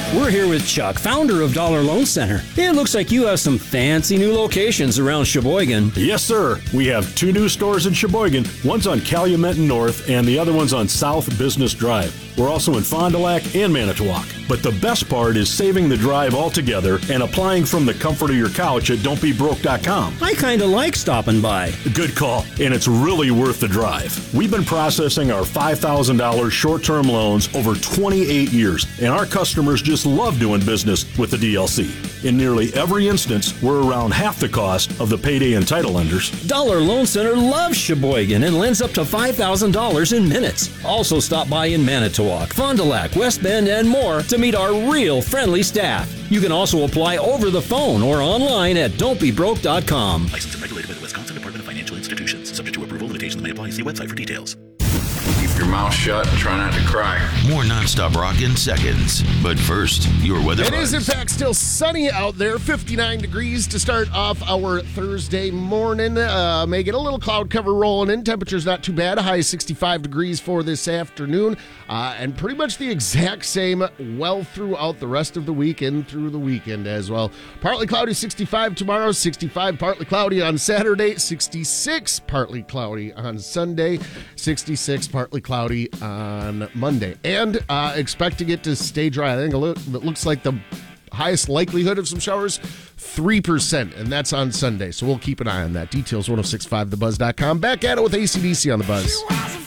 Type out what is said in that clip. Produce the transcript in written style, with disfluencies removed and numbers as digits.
We're here with Chuck, founder of Dollar Loan Center. It looks like you have some fancy new locations around Sheboygan. Yes, sir. We have 2 new stores in Sheboygan. One's on Calumet North, and the other one's on South Business Drive. We're also in Fond du Lac and Manitowoc. But the best part is saving the drive altogether and applying from the comfort of your couch at don'tbebroke.com. I kind of like stopping by. Good call, and it's really worth the drive. We've been processing our $5,000 short-term loans over 28 years, and our customers just love doing business with the DLC. In nearly every instance, we're around half the cost of the payday and title lenders. Dollar Loan Center loves Sheboygan and lends up to $5,000 in minutes. Also stop by in Manitowoc, Fond du Lac, West Bend, and more to meet our real friendly staff. You can also apply over the phone or online at don'tbebroke.com. Licensed and regulated by the Wisconsin Department of Financial Institutions. Subject to approval, limitations may apply. See website for details. Keep your mouth shut and try not to cry. More nonstop rock in seconds. But first, your weather. It is, in fact, still sunny out there. 59 degrees to start off our Thursday morning. May get a little cloud cover rolling in. Temperature's not too bad. High 65 degrees for this afternoon. And pretty much the exact same well throughout the rest of the week and through the weekend as well. Partly cloudy, 65 tomorrow. 65, partly cloudy on Saturday. 66, partly cloudy on Sunday. 66, partly cloudy on Monday. And expecting it to stay dry. I think it looks like the highest likelihood of some showers, 3%, and that's on Sunday. So we'll keep an eye on that. Details 1065thebuzz.com. Back at it with AC/DC on the Buzz.